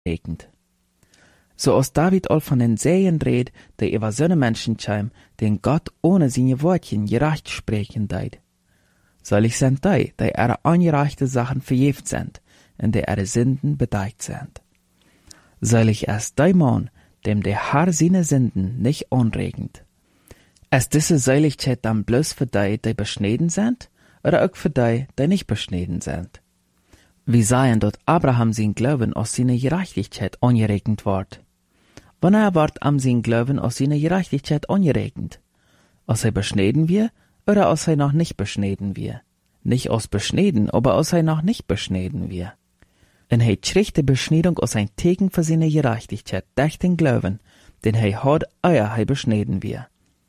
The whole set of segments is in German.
ongerekend. So als David al von den Sehen redt, die über so Menschen scheim, den Gott ohne seine Wortchen gerecht sprechen deid. Selig sind die ihre ungerechte Sachen verjeft sind, und die ihre Sünden bedeiht sind. Selig ist der Mann, dem der Herr seine Sünden nicht anregend. Ist diese Seligkeit dann bloß für die beschnitten sind, oder auch für die nicht beschnitten sind? Wir sehen, dass Abraham sein Glauben aus seiner Gerechtigkeit angeregnet wird. Wann wird sein Glauben aus seiner Gerechtigkeit angeregnet? Als beschnitten wir, oder als noch nicht beschnitten wir? Nicht aus beschnitten, aber als noch nicht beschnitten wir. Und kriegt die Beschneidung aus ein Teken für seine Gerechtigkeit durch den Glauben, den hat, euer beschnitten wir.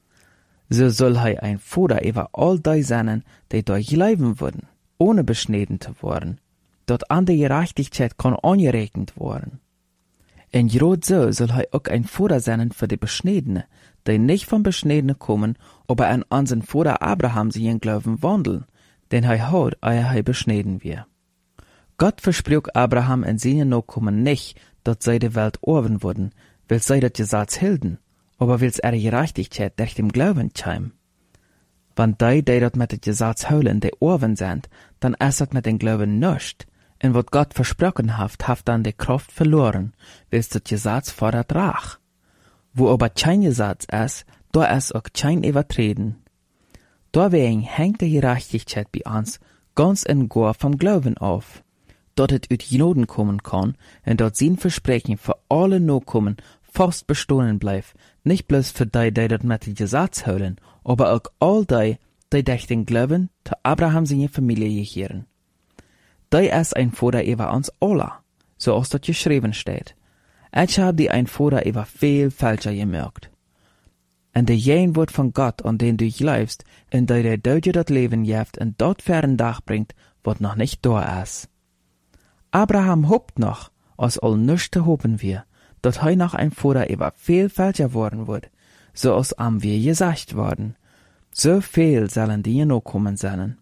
So soll ein Vater über all die sein, die durch leben würden, ohne beschnitten zu werden, dort an der Gerechtigkeit kann angeregnet werden. Und gerade so soll auch ein Vater sein für die Beschnittene, die nicht vom Beschnittene kommen, aber an unseren Vater Abraham sie in Glauben wandeln, denn hat, euer beschnitten wir. Gott versprach Abraham und seine Nachkommen nicht, dass sie die Welt erben würden, weil sie das Gesetz hielten, aber weil ihre Gerechtigkeit durch den Glauben scheim. Wenn die das mit dem Gesetz holen, die erben sind, dann ist das mit dem Glauben nicht. Und was Gott versprochen hat dann die Kraft verloren, weil das Gesetz fordert Rach. Wo aber kein Gesetz ist, da ist auch kein Übertreten. Deswegen hängt die Gerechtigkeit bei uns ganz und gar vom Glauben auf. Dort es uit Gnoden kommen kann, und dort sein Versprechen für alle Nachkommen fast bestehen bleibt, nicht bloß für die das mit dem Gesetz holen, aber auch all die durch den Glauben zu Abraham seine Familie gehören. Die ist ein Vater über uns alle, so als das geschrieben steht. Ich habe die ein Vater über viel falscher gemerkt. Und der jen Wort von Gott, an den du glaubst, und der dir das Leben gibt und dort fern Dach bringt, wird noch nicht da ist. Abraham hofft noch, als all nichts hoffen wir, dass noch ein Vater über viel falscher worden wird, so als am wir gesagt worden. So viel sollen die noch kommen sein.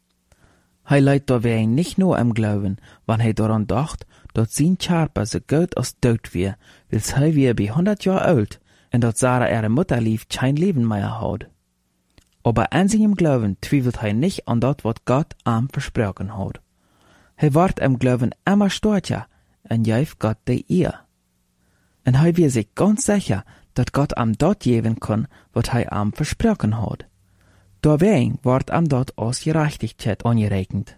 Leidt dabei nicht nur am Glauben, wenn daran dacht, dass sein Körper so gut als tot wir, weil wir bei 100 Jahre alt und dass Sarah ihre Mutter lief kein Leben mehr hat. Aber an seinem Glauben zweifelt nicht an das, was Gott ihm versprochen hat. Wird im Glauben immer stärker und gibt Gott die Ehre. Und wird sich ganz sicher, dass Gott ihm dort geben kann, was ihm versprochen hat. Deswegen wird ihm dort aus Gerechtigkeit angerechnet.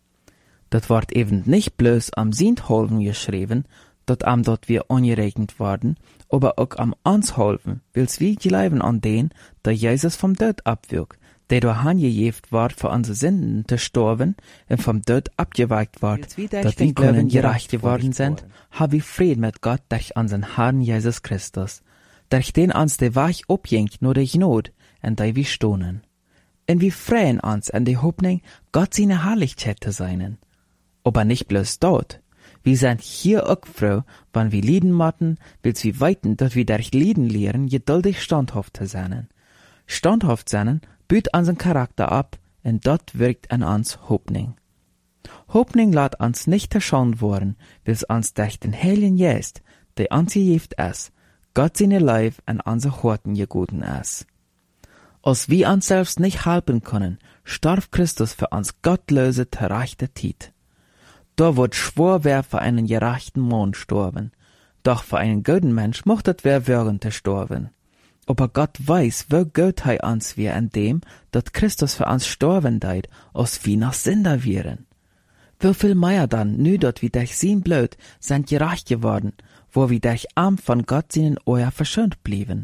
Das wird eben nicht bloß am Sintholfen geschrieben, dass ihm dort wir angerechnet werden, aber auch am uns helfen, weil's wir glauben an den, der Jesus vom Tod abwirkt, der durch angejeft wird, für unsere Sünden zu sterben und vom Tod abgeweicht wird, dass wir können gerecht geworden sind, haben wir Frieden mit Gott durch unseren Herrn Jesus Christus, durch den uns der Weg abjängt nur durch Not, und der wir stohnen. Und wir freuen uns an die Hoffnung, Gott seine Herrlichkeit zu sein. Aber nicht bloß dort. Wir sind hier auch froh, wenn wir lieden müssen, weil wir weiten, dass wir durch Lieden lehren, geduldig standhaft zu sein. Standhaft sein büht unseren Charakter ab, und dort wirkt an uns Hoffnung. Hoffnung lässt uns nicht erschaunt worden, weil es uns durch den Heiligen Geist, der uns gegeben ist, Gott seine Leib an unsere Horten gegeben ist. Als wir uns selbst nicht helfen können, starb Christus für uns gottlose, gerechte Zeit. Da wird schwor wer für einen gerechten Mann sterben, doch für einen guten Mensch mochtet wer würgen zu sterben. Aber Gott weiß, wie gut uns wir an dem, dass Christus für uns sterben deit, als wir noch Sünder wären. Wie viel mehr dann, nu dat wir durch sein Blut sind gerecht geworden, wo wir durch Arm von Gott seinen Euer verschont blieben.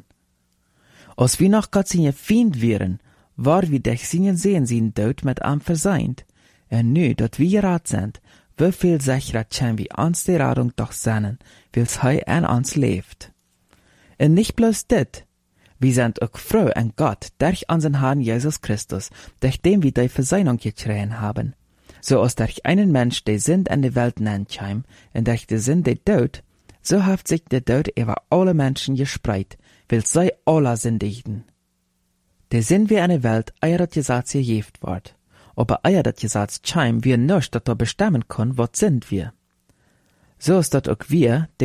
Als wir noch Gott seine Feind wären, war wir durch seinen Sehen sein Tod mit ihm verseint. Und nu, dat wir gerat sind, wie viel sicherer können wir uns die Rettung doch sehnen, weil's an uns lebt. Und nicht bloß dit, wir sind auch froh an Gott durch unseren Herrn Jesus Christus, durch den wir die Versöhnung gekriegt haben. So als durch einen Mensch die Sünd in die Welt nennt heim, und durch die Sünd der Tod, so hat sich der Tod über alle Menschen gespreit, weil sie alle sündigten. Der sind wir in der Welt, eier das Gesetz gegeben wird. Aber eier das Gesetz scheim wir nicht, dass bestimmen kann, was sind wir. So ist dat ook wir,